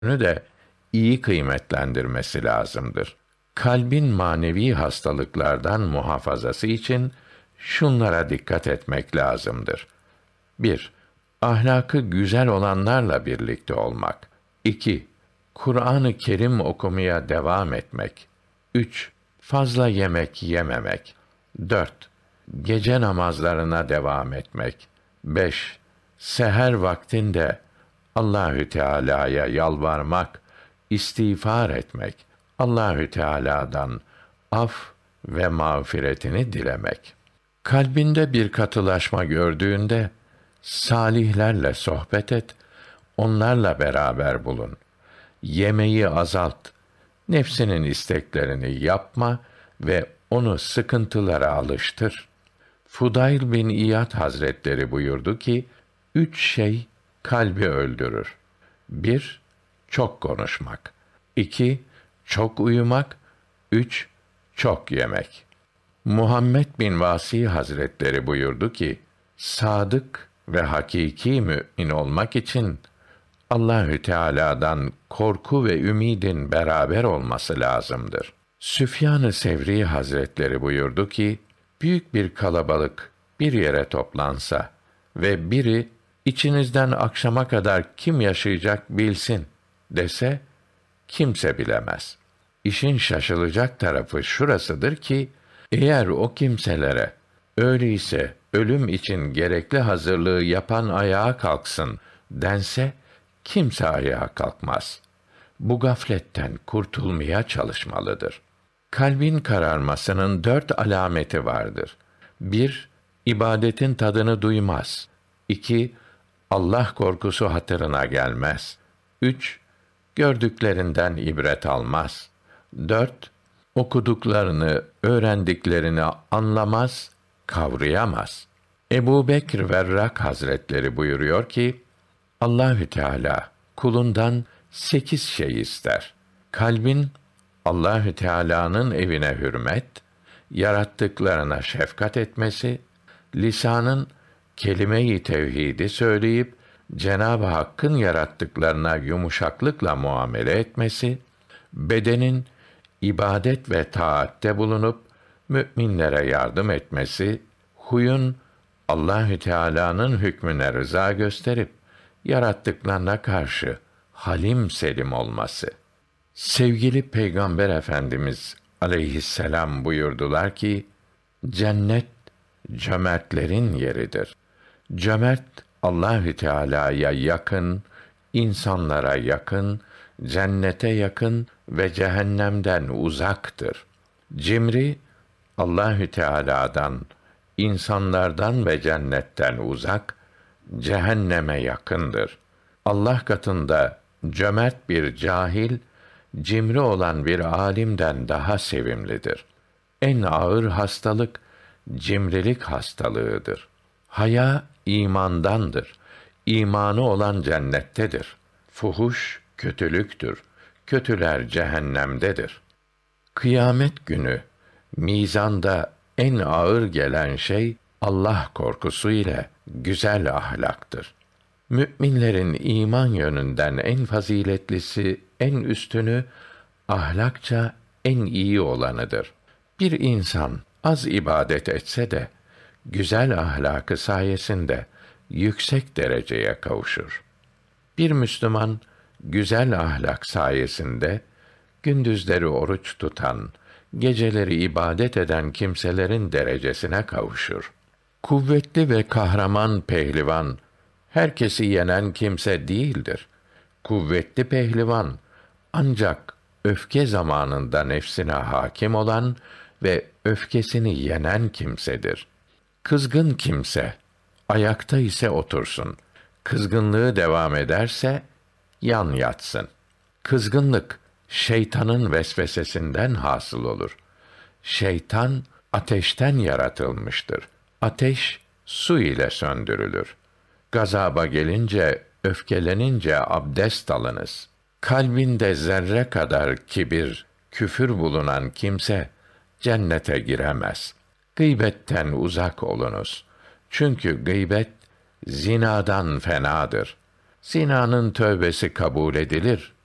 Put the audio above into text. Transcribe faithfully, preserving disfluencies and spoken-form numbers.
de iyi kıymetlendirmesi lazımdır. Kalbin manevi hastalıklardan muhafazası için şunlara dikkat etmek lazımdır. bir. Ahlakı güzel olanlarla birlikte olmak. iki. Kur'an-ı Kerim okumaya devam etmek. üç. Fazla yemek yememek. dört. Gece namazlarına devam etmek. beş. Seher vaktinde Allahü Teala'ya yalvarmak, istiğfar etmek, Allahü Teala'dan af ve mağfiretini dilemek. Kalbinde bir katılaşma gördüğünde salihlerle sohbet et, onlarla beraber bulun. Yemeği azalt, nefsinin isteklerini yapma ve onu sıkıntılara alıştır. Fudayl bin İyad Hazretleri buyurdu ki, üç şey kalbi öldürür. Bir, çok konuşmak. İki, çok uyumak. Üç, çok yemek. Muhammed bin Vasi Hazretleri buyurdu ki, sadık ve hakiki mümin olmak için Allahü Teala'dan korku ve ümidin beraber olması lazımdır. Süfyan-ı Sevri Hazretleri buyurdu ki, büyük bir kalabalık bir yere toplansa ve biri içinizden akşama kadar kim yaşayacak bilsin dese, kimse bilemez. İşin şaşılacak tarafı şurasıdır ki, eğer o kimselere, öyleyse ölüm için gerekli hazırlığı yapan ayağa kalksın dense, kimse ayağa kalkmaz. Bu gafletten kurtulmaya çalışmalıdır. Kalbin kararmasının dört alameti vardır. bir. İbadetin tadını duymaz. iki. Allah korkusu hatırına gelmez. üç. Gördüklerinden ibret almaz. dört. Okuduklarını, öğrendiklerini anlamaz, kavrayamaz. Ebu Bekr Verrak Hazretleri buyuruyor ki, Allahü Teala kulundan sekiz şey ister. Kalbin Allahü Teala'nın evine hürmet, yarattıklarına şefkat etmesi, lisanın kelime-i tevhidi söyleyip Cenab-ı Hakk'ın yarattıklarına yumuşaklıkla muamele etmesi, bedenin ibadet ve taatte bulunup müminlere yardım etmesi, huyun Allahü Teala'nın hükmüne rıza gösterip yarattıklarına karşı halim selim olması. Sevgili Peygamber Efendimiz aleyhisselam buyurdular ki, cennet cömertlerin yeridir. Cömert Allahü Teala'ya yakın, insanlara yakın, cennete yakın ve cehennemden uzaktır. Cimri Allahü Teala'dan, insanlardan ve cennetten uzak, cehenneme yakındır. Allah katında cömert bir cahil, cimri olan bir alimden daha sevimlidir. En ağır hastalık cimrilik hastalığıdır. Haya imandandır. İmanı olan cennettedir. Fuhuş kötülüktür. Kötüler cehennemdedir. Kıyamet günü mizanda en ağır gelen şey Allah korkusu ile güzel ahlaktır. Müminlerin iman yönünden en faziletlisi, en üstünü, ahlakça en iyi olanıdır. Bir insan az ibadet etse de, güzel ahlakı sayesinde yüksek dereceye kavuşur. Bir Müslüman, güzel ahlak sayesinde, gündüzleri oruç tutan, geceleri ibadet eden kimselerin derecesine kavuşur. Kuvvetli ve kahraman pehlivan, herkesi yenen kimse değildir. Kuvvetli pehlivan, ancak öfke zamanında nefsine hakim olan ve öfkesini yenen kimsedir. Kızgın kimse, ayakta ise otursun. Kızgınlığı devam ederse, yan yatsın. Kızgınlık, şeytanın vesvesesinden hasıl olur. Şeytan, ateşten yaratılmıştır. Ateş, su ile söndürülür. Gazaba gelince, öfkelenince abdest alınız. Kalbinde zerre kadar kibir, küfür bulunan kimse, cennete giremez. Gıybetten uzak olunuz. Çünkü gıybet, zinadan fenadır. Zinanın tövbesi kabul edilir